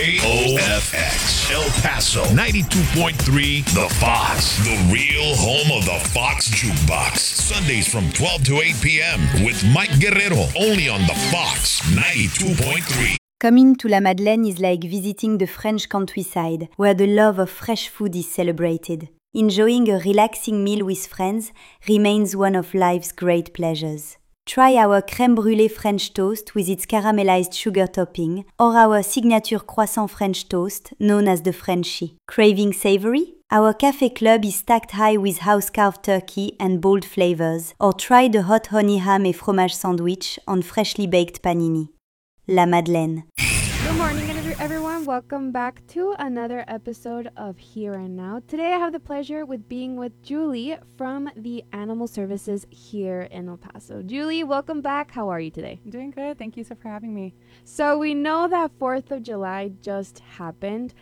OFX El Paso 92.3 The Fox, the real home of the Fox Jukebox. Sundays from 12 to 8 p.m. with Mike Guerrero, only on the Fox 92.3. Coming to La Madeleine is like visiting the French countryside, where the love of fresh food is celebrated. Enjoying a relaxing meal with friends remains one of life's great pleasures. Try our crème brûlée French toast with its caramelized sugar topping, or our signature croissant French toast, known as the Frenchie. Craving savory? Our café club is stacked high with house-carved turkey and bold flavors, or try the hot honey ham et fromage sandwich on freshly baked panini. La Madeleine. Good morning, everyone. Welcome back to another episode of Here and Now. Today I have the pleasure with being with Julie from the Animal Services here in El Paso. Julie, welcome back. How are you today? I'm doing good. Thank you so for having me. So we know that 4th of July just happened,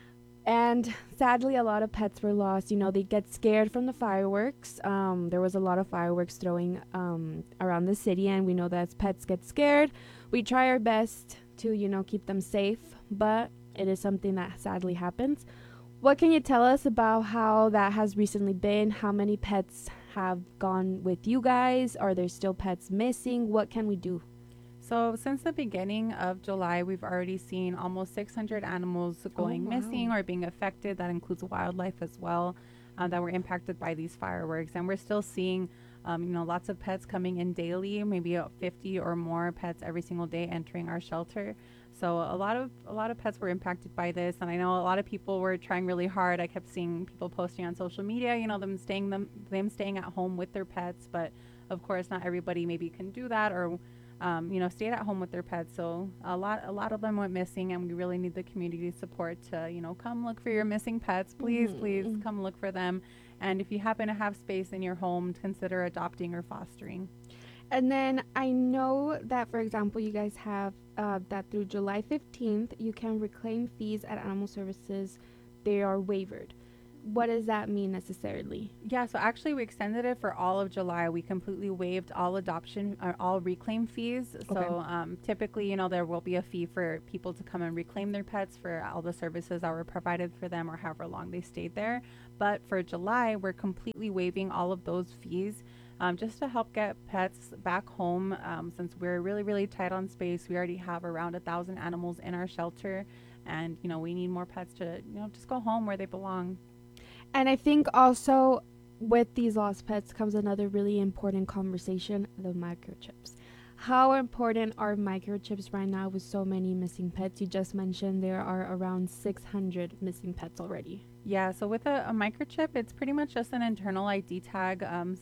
and sadly a lot of pets were lost. You know, they get scared from the fireworks. There was a lot of fireworks throwing around the city, and we know that as pets get scared, we try our best to, keep them safe, but it is something that sadly happens. What can you tell us about how that has recently been? How many pets have gone with you guys? Are there still pets missing? What can we do? So since the beginning of July, we've already seen almost 600 animals going missing or being affected. That includes wildlife as well, that were impacted by these fireworks. And we're still seeing lots of pets coming in daily, maybe 50 or more pets every single day entering our shelter. So a lot of pets were impacted by this, and I know a lot of people were trying really hard. I kept seeing people posting on social media, them staying at home with their pets, but of course not everybody maybe can do that or stayed at home with their pets. So a lot of them went missing, and we really need the community support to, come look for your missing pets. Please come look for them. And if you happen to have space in your home, consider adopting or fostering. And then I know that, for example, you guys have that through July 15th, you can reclaim fees at Animal Services. They are waived. What does that mean necessarily? Yeah, so actually we extended it for all of July. We completely waived all adoption or all reclaim fees. Okay. So typically, there will be a fee for people to come and reclaim their pets for all the services that were provided for them or however long they stayed there. But for July, we're completely waiving all of those fees just to help get pets back home. Since we're really, really tight on space, we already have around 1,000 animals in our shelter. And, we need more pets to, just go home where they belong. And I think also with these lost pets comes another really important conversation, the microchips. How important are microchips right now with so many missing pets? You just mentioned there are around 600 missing pets already. Yeah, so with a microchip, it's pretty much just an internal ID tag.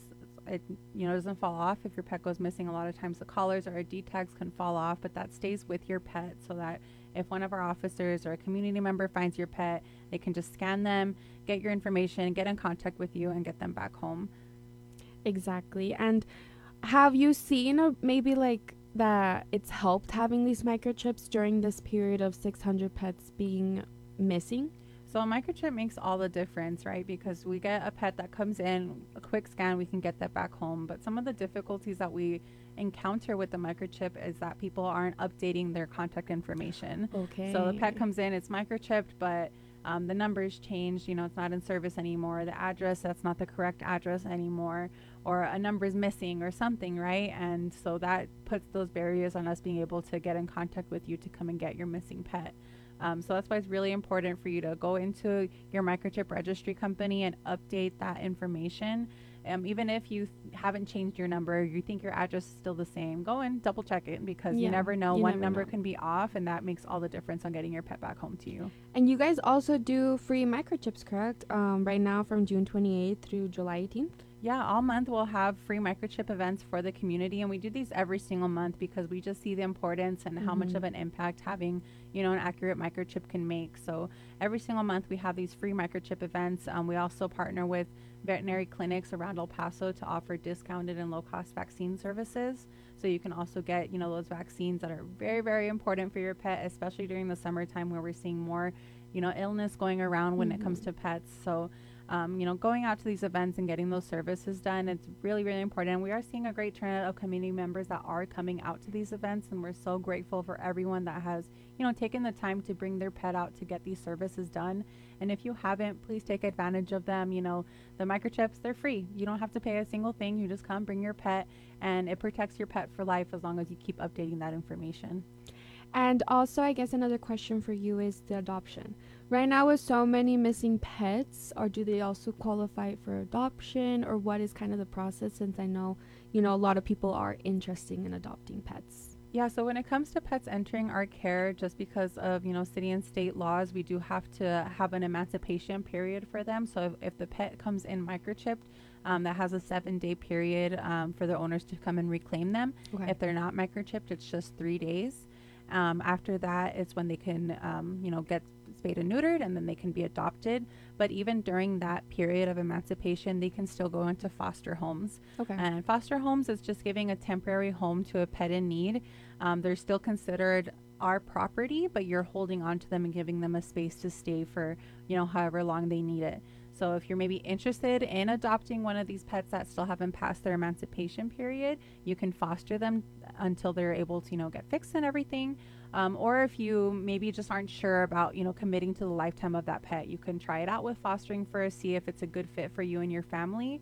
It doesn't fall off if your pet goes missing. A lot of times the collars or ID tags can fall off, but that stays with your pet so that if one of our officers or a community member finds your pet, they can just scan them, get your information, get in contact with you, and get them back home. Exactly. And have you seen maybe like that it's helped having these microchips during this period of 600 pets being missing? So a microchip makes all the difference, right? Because we get a pet that comes in, a quick scan, we can get that back home. But some of the difficulties that we encounter with the microchip is that people aren't updating their contact information. Okay. So the pet comes in, it's microchipped, but the numbers changed, it's not in service anymore. The address, that's not the correct address anymore, or a number is missing or something, right? And so that puts those barriers on us being able to get in contact with you to come and get your missing pet. So that's why it's really important for you to go into your microchip registry company and update that information. Even if you haven't changed your number, you think your address is still the same, go and double check it, because you never know. One number can be off, and that makes all the difference on getting your pet back home to you. And you guys also do free microchips, correct? Right now from June 28th through July 18th? Yeah, all month we'll have free microchip events for the community, and we do these every single month because we just see the importance and how much of an impact having, an accurate microchip can make. So every single month we have these free microchip events. We also partner with veterinary clinics around El Paso to offer discounted and low-cost vaccine services. So you can also get, those vaccines that are very, very important for your pet, especially during the summertime where we're seeing more, illness going around when it comes to pets. So going out to these events and getting those services done, it's really, really important. And we are seeing a great turnout of community members that are coming out to these events, and we're so grateful for everyone that has, taken the time to bring their pet out to get these services done. And if you haven't, please take advantage of them. The microchips, they're free. You don't have to pay a single thing. You just come, bring your pet, and it protects your pet for life as long as you keep updating that information. And also, I guess another question for you is the adoption. Right now, with so many missing pets, or do they also qualify for adoption, or what is kind of the process? Since I know, a lot of people are interested in adopting pets. Yeah, so when it comes to pets entering our care, just because of, city and state laws, we do have to have an emancipation period for them. So if the pet comes in microchipped, that has a 7-day period for the owners to come and reclaim them. Okay. If they're not microchipped, it's just 3 days. After that, it's when they can, get spayed and neutered, and then they can be adopted. But even during that period of emancipation, they can still go into foster homes. Okay. And foster homes is just giving a temporary home to a pet in need. They're still considered our property, but you're holding on to them and giving them a space to stay for, however long they need it. So if you're maybe interested in adopting one of these pets that still haven't passed their emancipation period, you can foster them until they're able to, get fixed and everything. Or if you maybe just aren't sure about, committing to the lifetime of that pet, you can try it out with fostering first, see if it's a good fit for you and your family.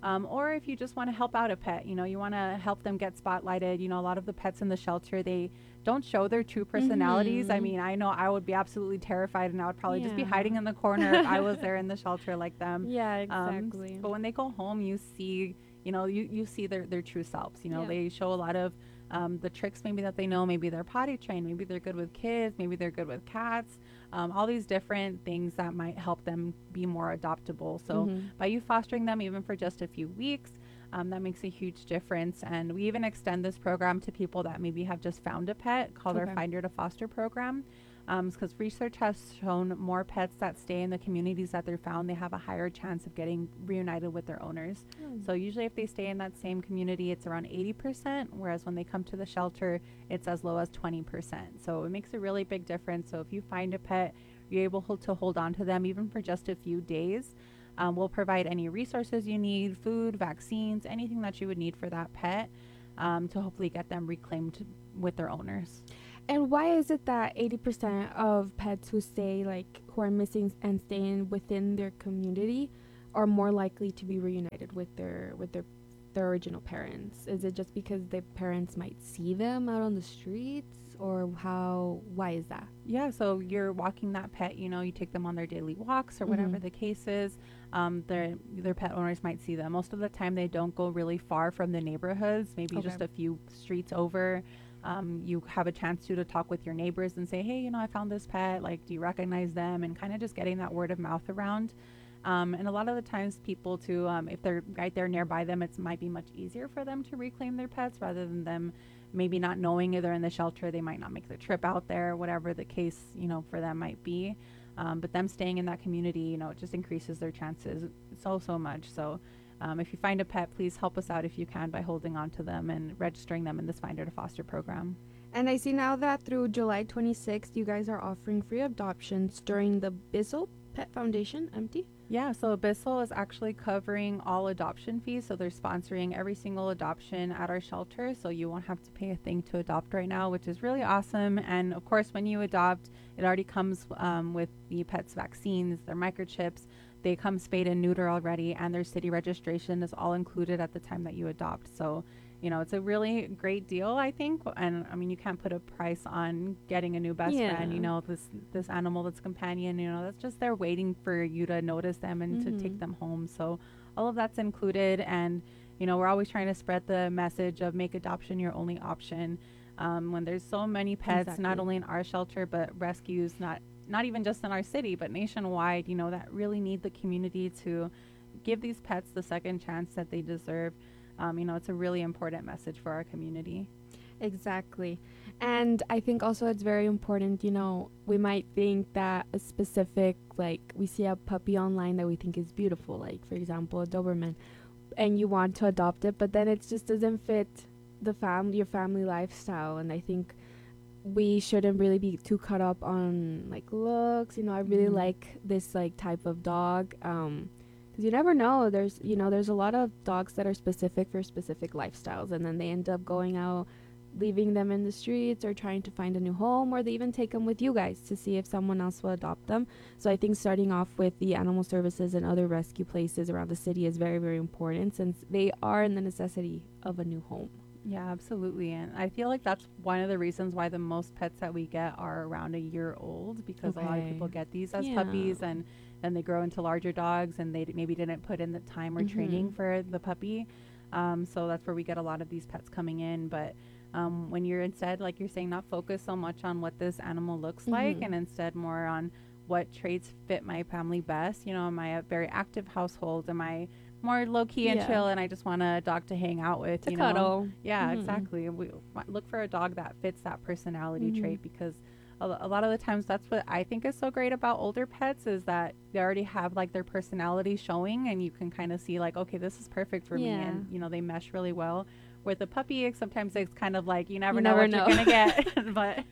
Or if you just want to help out a pet, you want to help them get spotlighted. A lot of the pets in the shelter, they don't show their true personalities. I mean, I know I would be absolutely terrified, and I would probably just be hiding in the corner if I was there in the shelter like them. Yeah, exactly. But when they go home, you see, you see their true selves. They show a lot of the tricks maybe that they know. Maybe they're potty trained. Maybe they're good with kids. Maybe they're good with cats. All these different things that might help them be more adoptable. So by you fostering them even for just a few weeks, that makes a huge difference. And we even extend this program to people that maybe have just found a pet, called our Finder to Foster program. Because research has shown more pets that stay in the communities that they're found, they have a higher chance of getting reunited with their owners. So usually if they stay in that same community, it's around 80%, whereas when they come to the shelter, it's as low as 20%. So it makes a really big difference. So if you find a pet, you're able to hold on to them even for just a few days. We'll provide any resources you need, food, vaccines, anything that you would need for that pet, to hopefully get them reclaimed with their owners. And why is it that 80% of pets who who are missing and staying within their community are more likely to be reunited with their original parents? Is it just because the parents might see them out on the streets, or why is that? Yeah, so you're walking that pet, you take them on their daily walks or whatever the case is. Their pet owners might see them. Most of the time they don't go really far from the neighborhoods, maybe just a few streets over. You have a chance to talk with your neighbors and say, hey, I found this pet, do you recognize them? And kind of just getting that word of mouth around. And a lot of the times people too, if they're right there nearby them, it might be much easier for them to reclaim their pets rather than them maybe not knowing if they're in the shelter. They might not make the trip out there, whatever the case, for them might be. But them staying in that community, it just increases their chances so much. So if you find a pet, please help us out if you can by holding on to them and registering them in this Finder to Foster program. And I see now that through July 26th, you guys are offering free adoptions during the Bissell Pet Foundation, empty? Yeah, so Bissell is actually covering all adoption fees. So they're sponsoring every single adoption at our shelter. So you won't have to pay a thing to adopt right now, which is really awesome. And of course, when you adopt, it already comes with the pet's vaccines, their microchips. They come spayed and neuter already, and their city registration is all included at the time that you adopt. So, it's a really great deal, I think. And I mean, you can't put a price on getting a new best friend, this animal that's companion, that's just there waiting for you to notice them and to take them home. So all of that's included. And, we're always trying to spread the message of make adoption your only option. When there's so many pets, not only in our shelter, but rescues, not even just in our city, but nationwide, that really need the community to give these pets the second chance that they deserve. It's a really important message for our community. Exactly. And I think also it's very important, we might think that a specific, we see a puppy online that we think is beautiful, for example, a Doberman, and you want to adopt it, but then it just doesn't fit your family lifestyle. And I think we shouldn't really be too caught up on looks. I really like this type of dog, because you never know. There's a lot of dogs that are specific for specific lifestyles, and then they end up going out leaving them in the streets or trying to find a new home, or they even take them with you guys to see if someone else will adopt them. So I think starting off with the animal services and other rescue places around the city is very, very important, since they are in the necessity of a new home. Yeah, absolutely. And I feel like that's one of the reasons why the most pets that we get are around a year old, because a lot of people get these as puppies, and then they grow into larger dogs, and they maybe didn't put in the time or training for the puppy. So that's where we get a lot of these pets coming in. But when you're instead, like you're saying, not focus so much on what this animal looks like, and instead more on what traits fit my family best. You know, am I a very active household? Am I more low key and chill, and I just want a dog to hang out with, to cuddle? Yeah, exactly. We look for a dog that fits that personality trait, because a lot of the times that's what I think is so great about older pets, is that they already have like their personality showing, and you can kind of see like, okay, this is perfect for me, and you know, they mesh really well. With a puppy, sometimes it's kind of like you never know what you're gonna get. but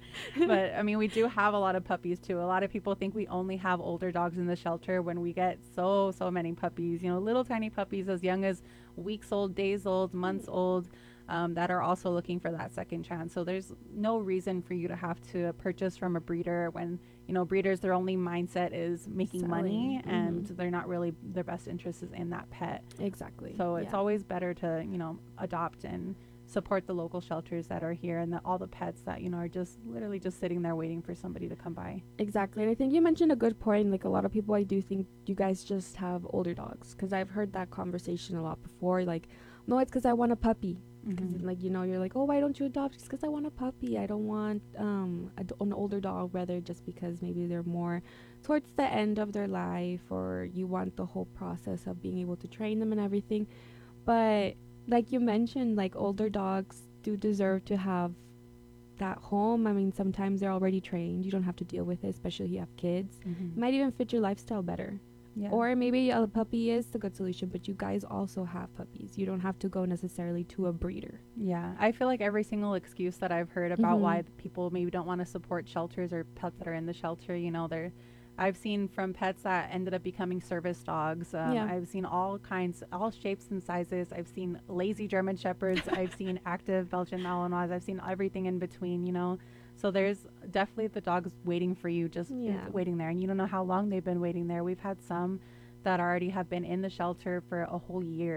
I mean, we do have a lot of puppies too. A lot of people think we only have older dogs in the shelter, when we get so many puppies. You know, little tiny puppies as young as weeks old, days old, months old, that are also looking for that second chance. So there's no reason for you to have to purchase from a breeder, when, you know, breeders, their only mindset is making money, and they're not really, their best interest is in that pet. Exactly. So it's always better to, you know, adopt and support the local shelters that are here, and all the pets that, you know, are just literally just sitting there waiting for somebody to come by. Exactly. And I think you mentioned a good point. Like, a lot of people, I do think you guys just have older dogs, because I've heard that conversation a lot before. Like, no, it's because I want a puppy. Because, like, you know, you're like, oh, why don't you adopt? It's because I want a puppy. I don't want an older dog, rather, just because maybe they're more towards the end of their life, or you want the whole process of being able to train them and everything. But like you mentioned, like, older dogs do deserve to have that home. I mean, sometimes they're already trained. You don't have to deal with it, especially if you have kids. It might even fit your lifestyle better. Yeah. Or maybe a puppy is the good solution, but you guys also have puppies. You don't have to go necessarily to a breeder. Yeah, I feel like every single excuse that I've heard about why people maybe don't want to support shelters or pets that are in the shelter, you know, I've seen from pets that ended up becoming service dogs. I've seen all kinds, all shapes and sizes. I've seen lazy German Shepherds. I've seen active Belgian Malinois. I've seen everything in between, you know. So there's definitely the dogs waiting for you, just waiting there. And you don't know how long they've been waiting there. We've had some that already have been in the shelter for a whole year.